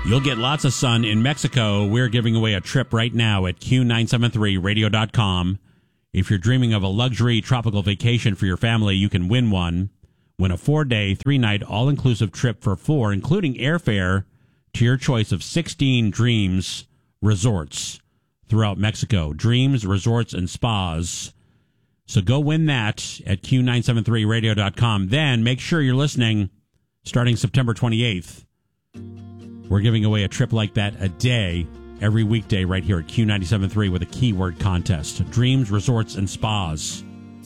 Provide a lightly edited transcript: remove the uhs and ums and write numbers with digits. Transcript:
You'll get lots of sun in Mexico. We're giving away a trip right now at Q973radio.com. If you're dreaming of a luxury tropical vacation for your family, you can win one. Win a 4-day, 3-night, all-inclusive trip for 4, including airfare to your choice of 16 Dreams resorts throughout Mexico. Dreams, resorts, and spas. So go win that at Q973radio.com. Then make sure you're listening starting September 28th. We're giving away a trip like that a day, every weekday right here at Q97.3 with a keyword contest. Dreams, resorts, and spas.